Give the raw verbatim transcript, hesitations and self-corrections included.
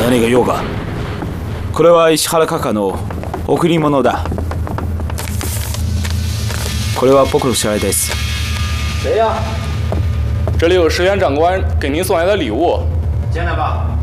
何が用か。これは石原閣下の贈り物だ。これは僕の小孩です。 谁呀？这里有石原长官给您送来的礼物。 进来吧。